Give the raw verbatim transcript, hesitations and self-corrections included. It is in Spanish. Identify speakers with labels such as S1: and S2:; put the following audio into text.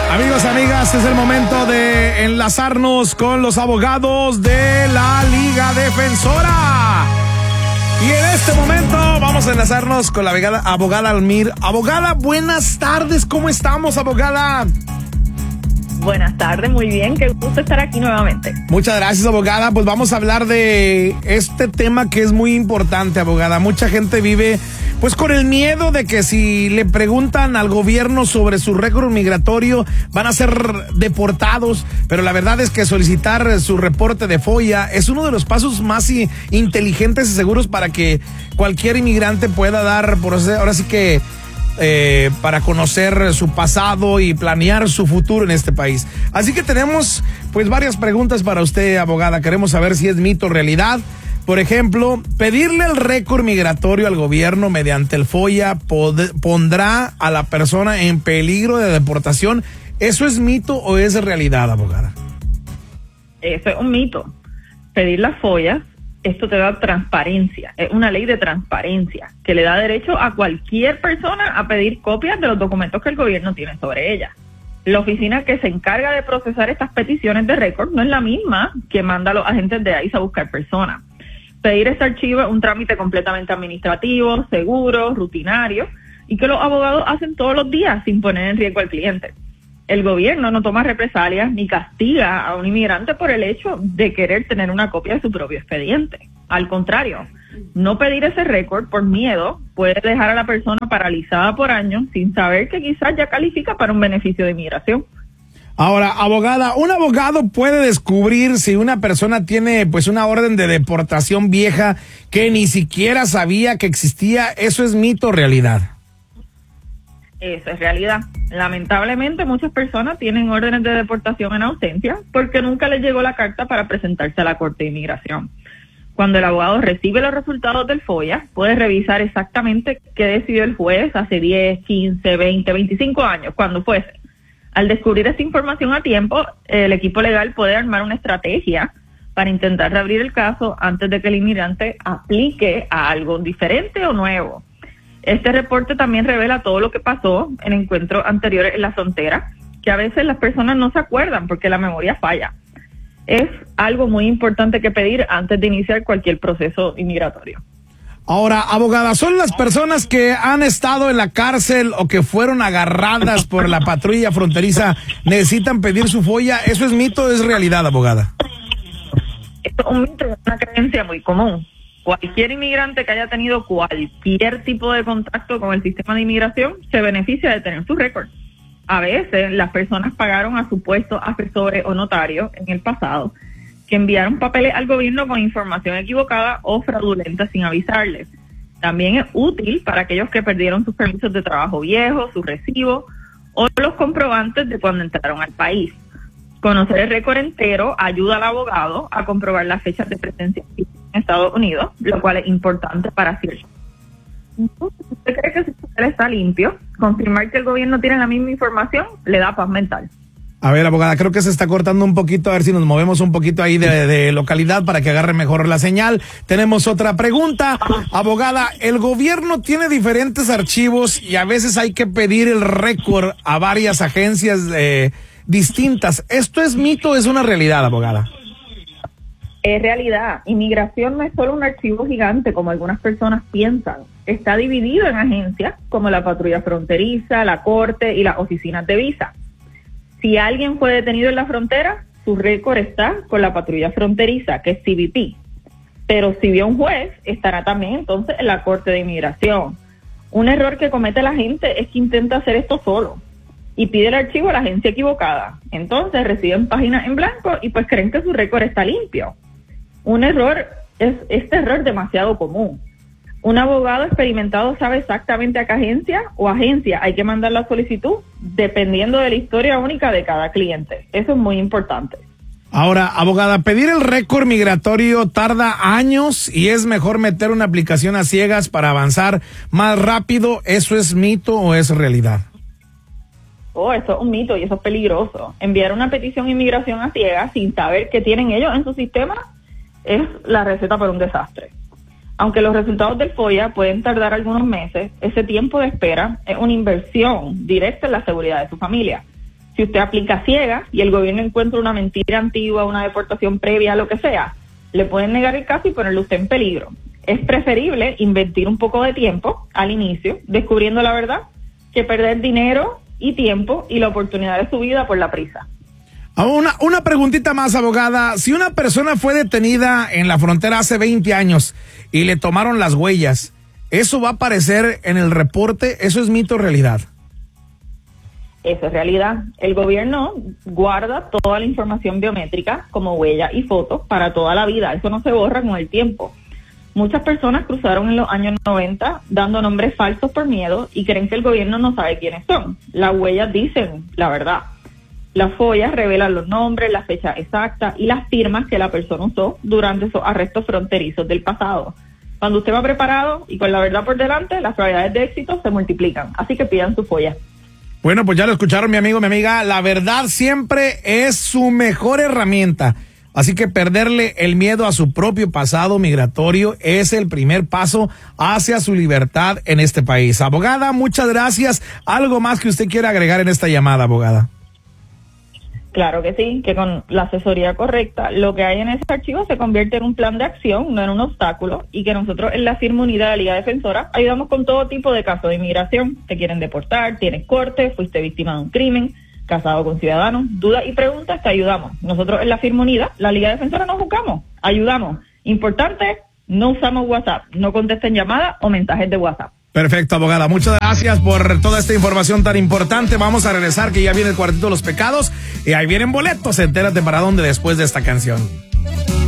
S1: Amigos, amigas, es el momento de enlazarnos con los abogados de la Liga Defensora. Y en este momento vamos a enlazarnos con la abogada, abogada Almir. Abogada, buenas tardes, ¿cómo estamos, abogada?
S2: Buenas tardes, muy bien, qué gusto estar aquí nuevamente.
S1: Muchas gracias, abogada. Pues vamos a hablar de este tema que es muy importante, abogada. Mucha gente vive pues con el miedo de que si le preguntan al gobierno sobre su récord migratorio van a ser deportados, pero la verdad es que solicitar su reporte de FOIA es uno de los pasos más inteligentes y seguros para que cualquier inmigrante pueda dar, por ahora sí que Eh, para conocer su pasado y planear su futuro en este país. Así que tenemos pues varias preguntas para usted, abogada. Queremos saber si es mito o realidad. Por ejemplo, pedirle el récord migratorio al gobierno mediante el FOIA pod- pondrá a la persona en peligro de deportación. ¿Eso es mito o es realidad, abogada?
S2: Eso es un mito. Pedir las FOIA, esto te da transparencia, es una ley de transparencia que le da derecho a cualquier persona a pedir copias de los documentos que el gobierno tiene sobre ella. La oficina que se encarga de procesar estas peticiones de récord no es la misma que manda a los agentes de I C E a buscar personas. Pedir este archivo es un trámite completamente administrativo, seguro, rutinario y que los abogados hacen todos los días sin poner en riesgo al cliente. El gobierno no toma represalias ni castiga a un inmigrante por el hecho de querer tener una copia de su propio expediente. Al contrario, no pedir ese récord por miedo puede dejar a la persona paralizada por años sin saber que quizás ya califica para un beneficio de inmigración.
S1: Ahora, abogada, ¿un abogado puede descubrir si una persona tiene pues una orden de deportación vieja que ni siquiera sabía que existía? ¿Eso es mito o realidad?
S2: Eso es realidad. Lamentablemente muchas personas tienen órdenes de deportación en ausencia porque nunca les llegó la carta para presentarse a la Corte de Inmigración. Cuando el abogado recibe los resultados del FOIA, puede revisar exactamente qué decidió el juez hace diez, quince, veinte, veinticinco años, cuando fuese. Al descubrir esta información a tiempo, el equipo legal puede armar una estrategia para intentar reabrir el caso antes de que el inmigrante aplique a algo diferente o nuevo. Este reporte también revela todo lo que pasó en encuentros anteriores en la frontera, que a veces las personas no se acuerdan porque la memoria falla. Es algo muy importante que pedir antes de iniciar cualquier proceso inmigratorio.
S1: Ahora, abogada, ¿son las personas que han estado en la cárcel o que fueron agarradas por la patrulla fronteriza necesitan pedir su FOIA? ¿Eso es mito o es realidad, abogada?
S2: Esto es un mito, es una creencia muy común. Cualquier inmigrante que haya tenido cualquier tipo de contacto con el sistema de inmigración se beneficia de tener su récord. A veces las personas pagaron a supuestos asesores o notarios en el pasado que enviaron papeles al gobierno con información equivocada o fraudulenta sin avisarles. También es útil para aquellos que perdieron sus permisos de trabajo viejos, sus recibos o los comprobantes de cuando entraron al país. Conocer el récord entero ayuda al abogado a comprobar las fechas de presencia en Estados Unidos, lo cual es importante para cierto. ¿Usted cree que si usted está limpio, confirmar que el gobierno tiene la misma información le da paz mental?
S1: A ver, abogada, creo que se está cortando un poquito, a ver si nos movemos un poquito ahí de, de localidad para que agarre mejor la señal. Tenemos otra pregunta. Abogada, el gobierno tiene diferentes archivos y a veces hay que pedir el récord a varias agencias eh, distintas. ¿Esto es mito o es una realidad, abogada?
S2: Es realidad. Inmigración no es solo un archivo gigante como algunas personas piensan. Está dividido en agencias como la patrulla fronteriza, la corte y las oficinas de visa. Si alguien fue detenido en la frontera, su récord está con la patrulla fronteriza, que es C B P. Pero si vio un juez, estará también entonces en la corte de inmigración. Un error que comete la gente es que intenta hacer esto solo y pide el archivo a la agencia equivocada. Entonces reciben páginas en blanco y pues creen que su récord está limpio. Un error es este error demasiado común. Un abogado experimentado sabe exactamente a qué agencia o agencia hay que mandar la solicitud, dependiendo de la historia única de cada cliente. Eso es muy importante.
S1: Ahora, abogada, pedir el récord migratorio tarda años y es mejor meter una aplicación a ciegas para avanzar más rápido. ¿Eso es mito o es realidad?
S2: Oh, eso es un mito y eso es peligroso. Enviar una petición de inmigración a ciegas sin saber qué tienen ellos en su sistema es la receta para un desastre. Aunque los resultados del FOIA pueden tardar algunos meses, ese tiempo de espera es una inversión directa en la seguridad de su familia. Si usted aplica ciega y el gobierno encuentra una mentira antigua, una deportación previa, lo que sea, le pueden negar el caso y ponerle usted en peligro. Es preferible invertir un poco de tiempo al inicio, descubriendo la verdad, que perder dinero y tiempo y la oportunidad de su vida por la prisa.
S1: Una, una preguntita más, abogada. Si una persona fue detenida en la frontera hace veinte años y le tomaron las huellas, ¿eso va a aparecer en el reporte? ¿Eso es mito o realidad?
S2: Eso es realidad. El gobierno guarda toda la información biométrica como huella y fotos para toda la vida. Eso no se borra con el tiempo. Muchas personas cruzaron en los años noventa dando nombres falsos por miedo y creen que el gobierno no sabe quiénes son. Las huellas dicen la verdad. Las follas revelan los nombres, la fecha exacta y las firmas que la persona usó durante esos arrestos fronterizos del pasado. Cuando usted va preparado y con la verdad por delante, las probabilidades de éxito se multiplican. Así que pidan su folla.
S1: Bueno, pues ya lo escucharon, mi amigo, mi amiga. La verdad siempre es su mejor herramienta. Así que perderle el miedo a su propio pasado migratorio es el primer paso hacia su libertad en este país. Abogada, muchas gracias. ¿Algo más que usted quiera agregar en esta llamada, abogada?
S2: Claro que sí, que con la asesoría correcta, lo que hay en ese archivo se convierte en un plan de acción, no en un obstáculo, y que nosotros en la firma unida de la Liga Defensora ayudamos con todo tipo de casos de inmigración. Te quieren deportar, tienes corte, fuiste víctima de un crimen, casado con ciudadanos, dudas y preguntas, te ayudamos. Nosotros en la firma unida, la Liga Defensora, no juzgamos, ayudamos. Importante, no usamos WhatsApp, no contesten llamadas o mensajes de WhatsApp.
S1: Perfecto, abogada. Muchas gracias por toda esta información tan importante. Vamos a regresar, que ya viene el Cuartito de los Pecados y ahí vienen boletos. Entérate para dónde después de esta canción.